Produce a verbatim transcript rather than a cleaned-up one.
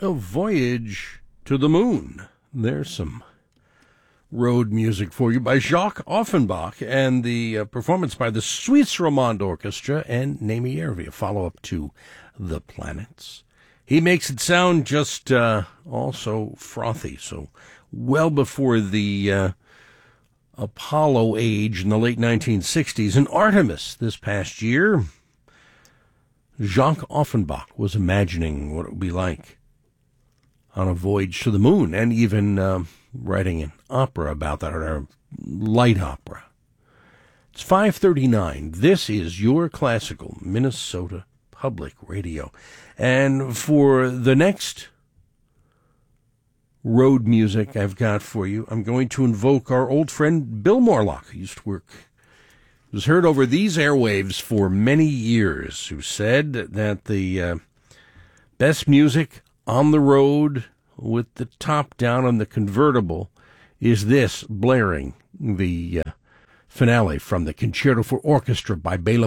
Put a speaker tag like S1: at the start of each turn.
S1: A Voyage to the Moon. There's some road music for you by Jacques Offenbach and the uh, performance by the Suisse Romande Orchestra and Naomi Yervi, a follow-up to The Planets. He makes it sound just uh, also frothy, so well before the uh, Apollo age in the late nineteen sixties. And Artemis this past year, Jacques Offenbach was imagining what it would be like on a voyage to the moon, and even uh, writing an opera about that, or a light opera. It's five thirty-nine. This is your classical Minnesota Public Radio. And for the next road music I've got for you, I'm going to invoke our old friend Bill Morlock, who used to work, was heard over these airwaves for many years, who said that the uh, best music on the road with the top down on the convertible is this, blaring the uh, finale from the Concerto for Orchestra by Bela